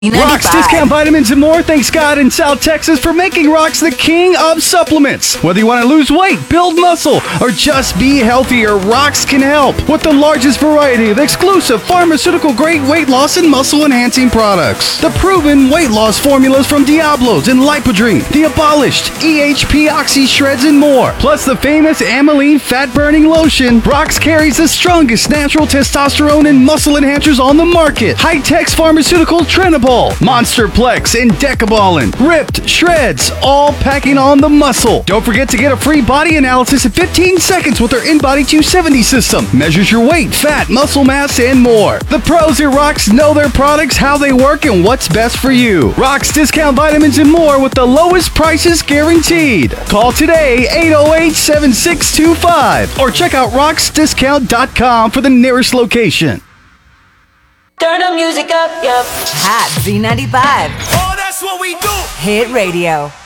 Rocks Discount Vitamins and More thanks God in South Texas for making Rocks the king of supplements. Whether you want to lose weight, build muscle, or just be healthier, Rocks can help. With the largest variety of exclusive pharmaceutical-grade weight loss and muscle-enhancing products. The proven weight loss formulas from Diablos and Lipodrine, the abolished EHP Oxy Shreds and more. Plus the famous Ameline fat-burning lotion. Rocks carries the strongest natural testosterone and muscle enhancers on the market. High-Tex Pharmaceutical Trenibol, Monsterplex, and Decabolin. Ripped Shreds, all packing on the muscle. Don't forget to get a free body analysis in 15 seconds with their InBody 270 system. Measures your weight, fat, muscle mass, and more. The pros at Rocks know their products, how they work, and what's best for you. Rocks Discount Vitamins and More with the lowest prices guaranteed. Call today, 808-7625, or check out rocksdiscount.com for the nearest location. Turn the music up, yup. Hot Z95. Oh, that's what we do. Hit radio.